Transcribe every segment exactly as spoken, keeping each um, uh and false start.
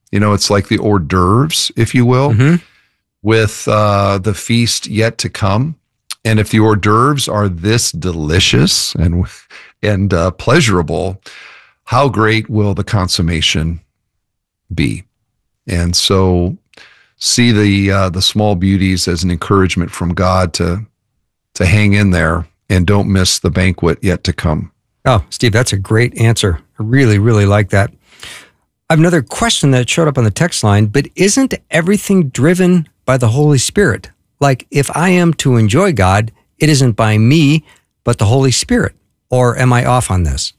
You know, it's like the hors d'oeuvres, if you will, Mm-hmm. with uh, the feast yet to come. And if the hors d'oeuvres are this delicious and and uh, pleasurable, how great will the consummation be? And so, see the uh, the small beauties as an encouragement from God to to hang in there and don't miss the banquet yet to come. Oh, Steve, that's a great answer. I really, really like that. I have another question that showed up on the text line, but isn't everything driven by the Holy Spirit? Like, if I am to enjoy God, it isn't by me, but the Holy Spirit. Or am I off on this?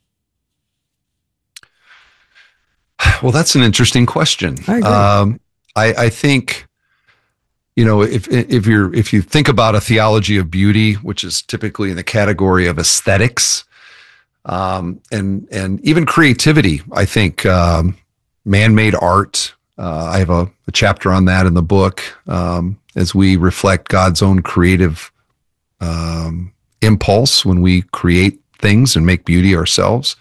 Well, that's an interesting question. I agree. Um, I, I think, you know, if if you're if you think about a theology of beauty, which is typically in the category of aesthetics, um, and and even creativity, I think um, man-made art. Uh, I have a, a chapter on that in the book um, as we reflect God's own creative um, impulse when we create things and make beauty ourselves.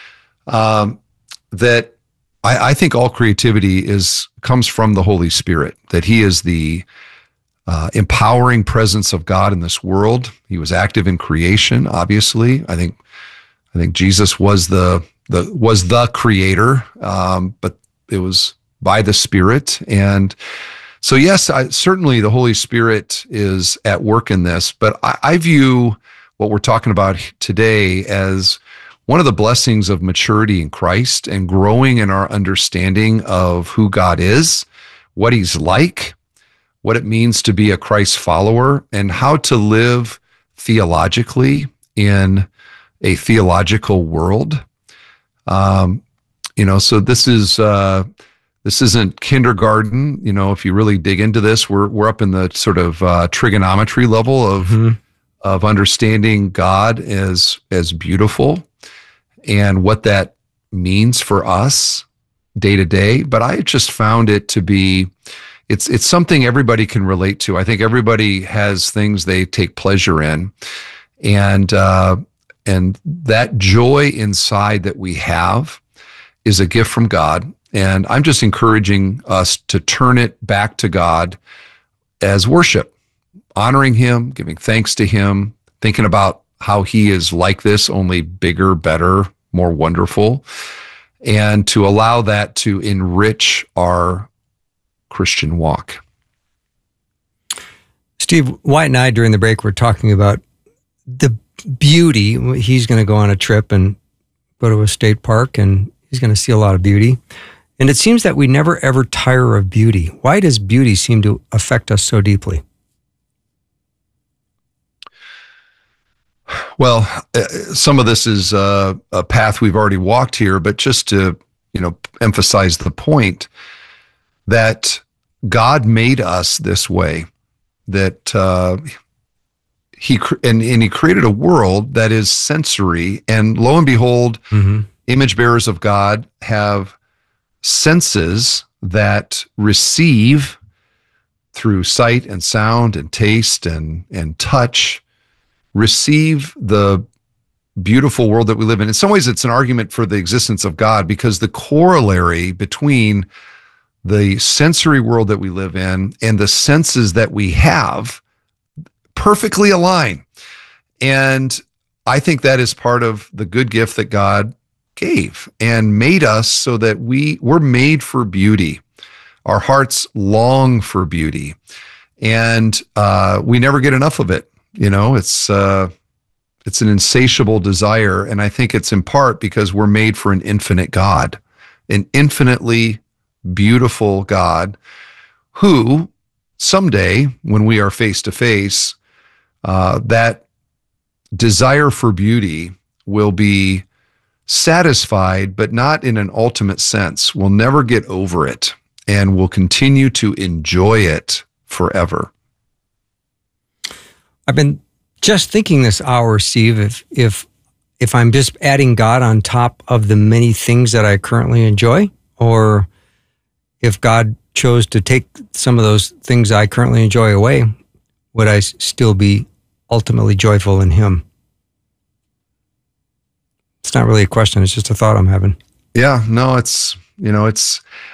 Um, that. I, I think all creativity is comes from the Holy Spirit, that he is the uh, empowering presence of God in this world. He was active in creation, obviously. I think I think Jesus was the the was the creator, um, but it was by the Spirit. And so, yes, I, certainly the Holy Spirit is at work in this, but I, I view what we're talking about today as one of the blessings of maturity in Christ and growing in our understanding of who God is, what he's like, what it means to be a Christ follower, and how to live theologically in a theological world. Um, you know, so this is uh, this isn't kindergarten. You know, if you really dig into this, we're we're up in the sort of uh, trigonometry level of Mm-hmm. of understanding God as as beautiful, and what that means for us day to day. But I just found it to be, it's it's something everybody can relate to. I think everybody has things they take pleasure in. And uh, and that joy inside that we have is a gift from God. And I'm just encouraging us to turn it back to God as worship, honoring him, giving thanks to him, thinking about how he is like this, only bigger, better, more wonderful, and to allow that to enrich our Christian walk. Steve, Wyatt and I, during the break, were talking about the beauty. He's going to go on a trip and go to a state park, and he's going to see a lot of beauty. And it seems that we never, ever tire of beauty. Why does beauty seem to affect us so deeply? Well, uh, some of this is uh, a path we've already walked here, but just to, you know, emphasize the point that God made us this way, that uh, he and, and he created a world that is sensory, and lo and behold, Mm-hmm. image bearers of God have senses that receive through sight and sound and taste and and touch, receive the beautiful world that we live in. In some ways, it's an argument for the existence of God, because the corollary between the sensory world that we live in and the senses that we have perfectly align. And I think that is part of the good gift that God gave and made us, so that we we're made for beauty. Our hearts long for beauty, and uh, we never get enough of it. You know, it's uh, it's an insatiable desire, and I think it's in part because we're made for an infinite God, an infinitely beautiful God, who someday, when we are face to face, uh, that desire for beauty will be satisfied, but not in an ultimate sense. We'll never get over it, and we'll continue to enjoy it forever. I've been just thinking this hour, Steve, if if if I'm just adding God on top of the many things that I currently enjoy, or if God chose to take some of those things I currently enjoy away, would I still be ultimately joyful in him? It's not really a question. It's just a thought I'm having. Yeah, no, it's, you know, it's,